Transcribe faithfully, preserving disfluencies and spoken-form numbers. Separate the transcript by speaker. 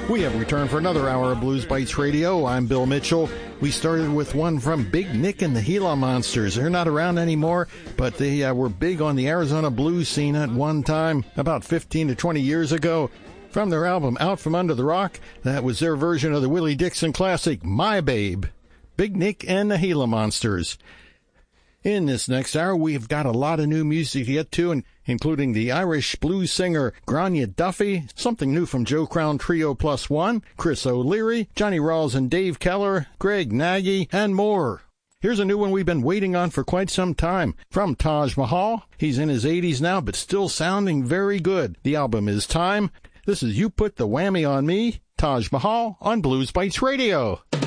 Speaker 1: We have returned for another hour of Blues Bites Radio. I'm Bill Mitchell. We started with one from Big Nick and the Gila Monsters. They're not around anymore, but they uh, were big on the Arizona blues scene at one time, about fifteen to twenty years ago. From their album Out From Under the Rock, that was their version of the Willie Dixon classic, My Babe. Big Nick and the Gila Monsters. In this next hour, we've got a lot of new music to get to, and including the Irish blues singer Grania Duffy, something new from Joe Crown Trio Plus One, Chris O'Leary, Johnny Rawls and Dave Keller, Greg Nagy, and more. Here's a new one we've been waiting on for quite some time. From Taj Mahal, he's in his eighties now, but still sounding very good. The album is Time. This is You Put the Whammy on Me, Taj Mahal on Blues Bites Radio.